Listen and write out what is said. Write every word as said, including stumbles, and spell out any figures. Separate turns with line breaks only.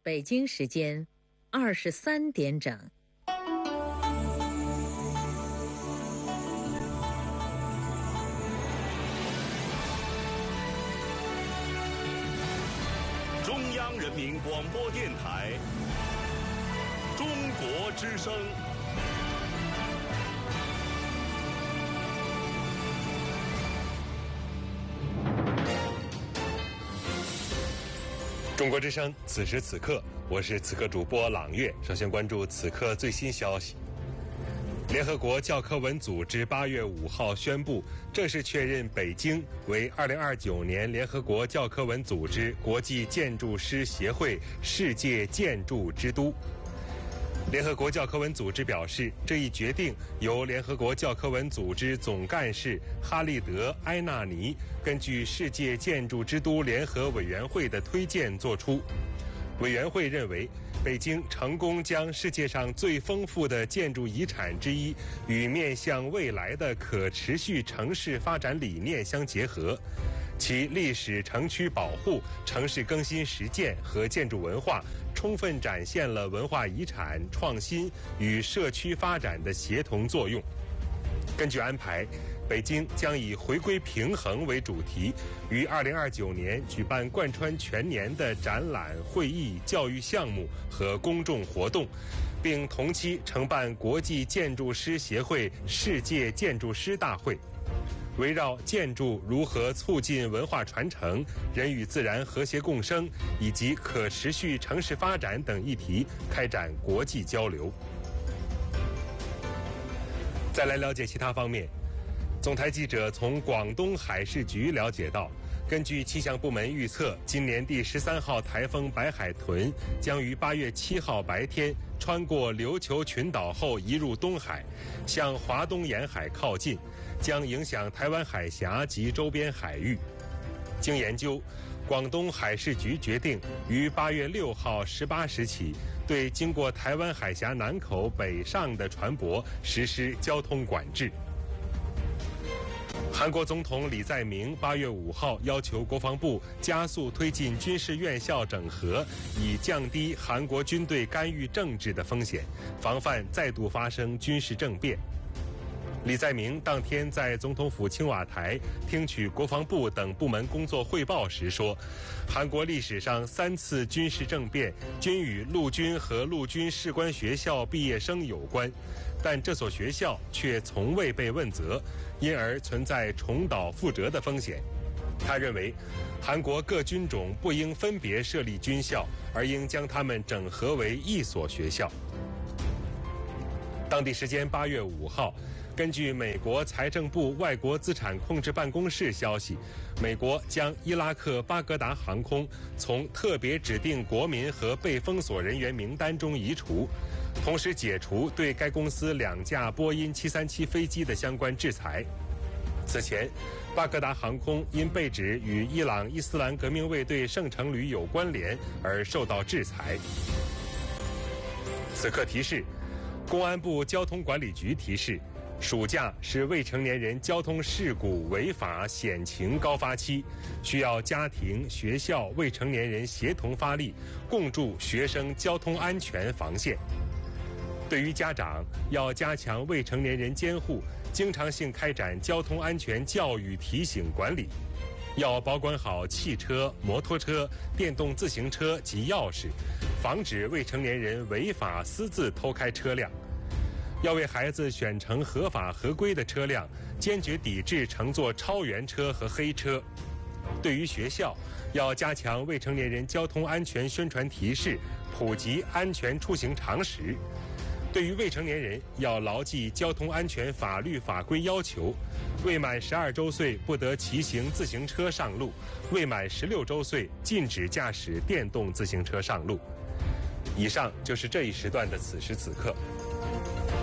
北京时间二十三点整。
中央人民广播电台中国之声。
中国之声，此时此刻，我是此刻主播朗月。首先关注此刻最新消息。联合国教科文组织八月五号宣布，正式确认北京为二零二九年联合国教科文组织国际建筑师协会世界建筑之都。联合国教科文组织表示，这一决定由联合国教科文组织总干事哈利德·埃纳尼根据世界建筑之都联合委员会的推荐作出。委员会认为，北京成功将世界上最丰富的建筑遗产之一与面向未来的可持续城市发展理念相结合，其历史城区保护、城市更新实践和建筑文化充分展现了文化遗产创新与社区发展的协同作用。根据安排，北京将以回归平衡为主题，于二零二九年举办贯穿全年的展览、会议、教育项目和公众活动，并同期承办国际建筑师协会世界建筑师大会，围绕建筑如何促进文化传承、人与自然和谐共生以及可持续城市发展等议题开展国际交流。再来了解其他方面。总台记者从广东海事局了解到，根据气象部门预测，今年第十三号台风白海豚将于八月七号白天穿过琉球群岛后移入东海，向华东沿海靠近，将影响台湾海峡及周边海域。经研究，广东海事局决定于八月六号十八时起，对经过台湾海峡南口北上的船舶实施交通管制。韩国总统李在明八月五号要求国防部加速推进军事院校整合，以降低韩国军队干预政治的风险，防范再度发生军事政变。李在明当天在总统府青瓦台听取国防部等部门工作汇报时说，韩国历史上三次军事政变均与陆军和陆军士官学校毕业生有关，但这所学校却从未被问责，因而存在重蹈覆辙的风险。他认为，韩国各军种不应分别设立军校，而应将它们整合为一所学校。当地时间八月五号，根据美国财政部外国资产控制办公室消息，美国将伊拉克巴格达航空从特别指定国民和被封锁人员名单中移除，同时解除对该公司两架波音七三七飞机的相关制裁。此前，巴格达航空因被指与伊朗伊斯兰革命卫队圣城旅有关联而受到制裁。此刻提示，公安部交通管理局提示，暑假是未成年人交通事故违法险情高发期，需要家庭、学校、未成年人协同发力，共筑学生交通安全防线。对于家长，要加强未成年人监护，经常性开展交通安全教育提醒管理，要保管好汽车、摩托车、电动自行车及钥匙，防止未成年人违法私自偷开车辆。要为孩子选乘合法合规的车辆，坚决抵制乘坐超员车和黑车。对于学校，要加强未成年人交通安全宣传提示，普及安全出行常识。对于未成年人，要牢记交通安全法律法规要求，未满十二周岁不得骑行自行车上路，未满十六周岁禁止驾驶电动自行车上路。以上就是这一时段的此时此刻。